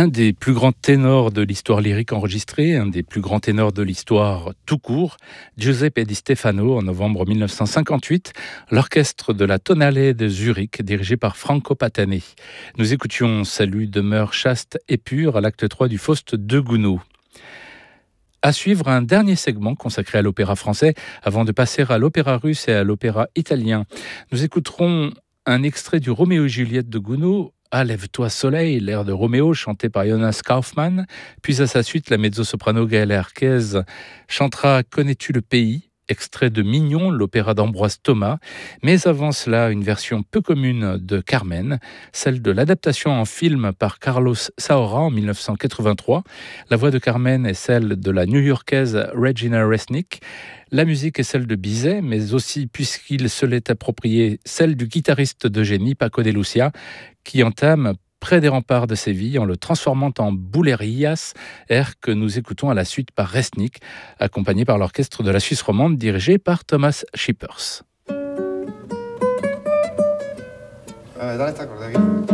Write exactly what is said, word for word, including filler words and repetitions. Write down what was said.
Un des plus grands ténors de l'histoire lyrique enregistrée, un des plus grands ténors de l'histoire tout court, Giuseppe Di Stefano, en novembre mille neuf cent cinquante-huit, l'orchestre de la Tonale de Zurich, dirigé par Franco Patani. Nous écoutions Salut demeure chaste et pure à l'acte trois du Faust de Gounod. À suivre, un dernier segment consacré à l'opéra français, avant de passer à l'opéra russe et à l'opéra italien. Nous écouterons un extrait du Roméo et Juliette de Gounod, Ah, lève-toi soleil, l'air de Roméo chanté par Jonas Kaufmann, puis à sa suite la mezzo-soprano Gaëlle Herquez chantera Connais-tu le pays, extrait de Mignon, l'opéra d'Ambroise Thomas, mais avant cela une version peu commune de Carmen, celle de l'adaptation en film par Carlos Saura en mille neuf cent quatre-vingt-trois. La voix de Carmen est celle de la new-yorkaise Regina Resnick. La musique est celle de Bizet, mais aussi, puisqu'il se l'est approprié, celle du guitariste de génie Paco de Lucia, qui entame près des remparts de Séville en le transformant en Bulerías, air que nous écoutons à la suite par Resnick, accompagné par l'orchestre de la Suisse romande dirigé par Thomas Schippers. Euh, dale esta acorde aquí.